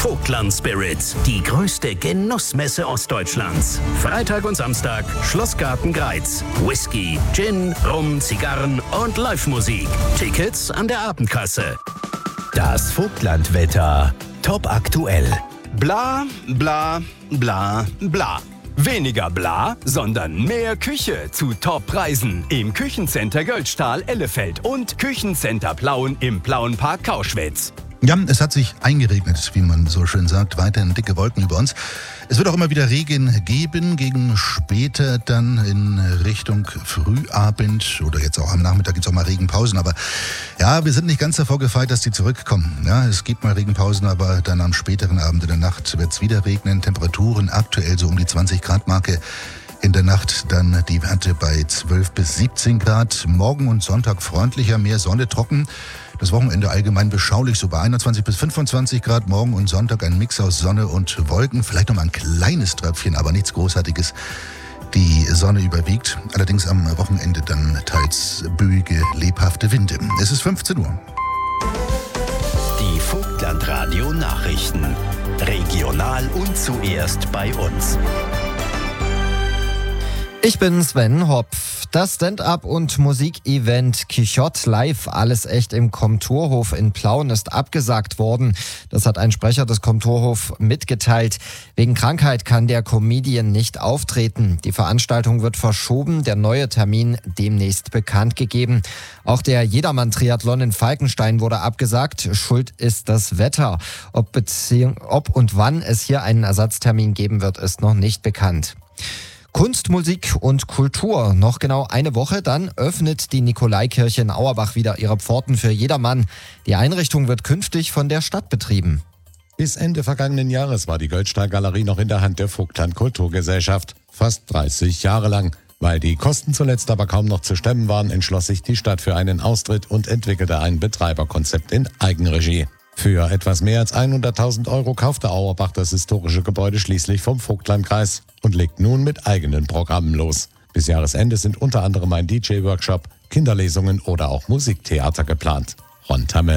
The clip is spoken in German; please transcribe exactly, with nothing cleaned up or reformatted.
Vogtland Spirit, die größte Genussmesse Ostdeutschlands. Freitag und Samstag, Schlossgarten Greiz. Whisky, Gin, Rum, Zigarren und Live-Musik. Tickets an der Abendkasse. Das Vogtlandwetter. Top aktuell. Bla, bla, bla, bla. Weniger bla, sondern mehr Küche zu Top-Preisen im Küchencenter Göldstahl Ellefeld und Küchencenter Plauen im Plauenpark Kauschwitz. Ja, es hat sich eingeregnet, wie man so schön sagt. Weiterhin dicke Wolken über uns. Es wird auch immer wieder Regen geben, gegen später dann in Richtung Frühabend oder jetzt auch am Nachmittag gibt es auch mal Regenpausen. Aber ja, wir sind nicht ganz davor gefeit, dass die zurückkommen. Ja, es gibt mal Regenpausen, aber dann am späteren Abend in der Nacht wird es wieder regnen. Temperaturen aktuell so um die zwanzig Grad Marke. In der Nacht dann die Werte bei zwölf bis siebzehn Grad. Morgen und Sonntag freundlicher, mehr Sonne, trocken. Das Wochenende allgemein beschaulich, so bei einundzwanzig bis fünfundzwanzig Grad. Morgen und Sonntag ein Mix aus Sonne und Wolken. Vielleicht noch mal ein kleines Tröpfchen, aber nichts Großartiges. Die Sonne überwiegt. Allerdings am Wochenende dann teils böige, lebhafte Winde. Es ist fünfzehn Uhr. Die Vogtlandradio Nachrichten. Regional und zuerst bei uns. Ich bin Sven Hopf. Das Stand-up- und Musikevent Quichotte Live, alles echt im Komturhof in Plauen, ist abgesagt worden. Das hat ein Sprecher des Komturhof mitgeteilt. Wegen Krankheit kann der Comedian nicht auftreten. Die Veranstaltung wird verschoben, der neue Termin demnächst bekannt gegeben. Auch der Jedermann-Triathlon in Falkenstein wurde abgesagt. Schuld ist das Wetter. Ob, Beziehung, ob und wann es hier einen Ersatztermin geben wird, ist noch nicht bekannt. Kunst, Musik und Kultur. Noch genau eine Woche, dann öffnet die Nikolaikirche in Auerbach wieder ihre Pforten für jedermann. Die Einrichtung wird künftig von der Stadt betrieben. Bis Ende vergangenen Jahres war die Göldstahl-Galerie noch in der Hand der Vogtland Kulturgesellschaft. Fast dreißig Jahre lang. Weil die Kosten zuletzt aber kaum noch zu stemmen waren, entschloss sich die Stadt für einen Austritt und entwickelte ein Betreiberkonzept in Eigenregie. Für etwas mehr als hunderttausend Euro kaufte Auerbach das historische Gebäude schließlich vom Vogtlandkreis und legt nun mit eigenen Programmen los. Bis Jahresende sind unter anderem ein D J-Workshop, Kinderlesungen oder auch Musiktheater geplant. Ron Tammel.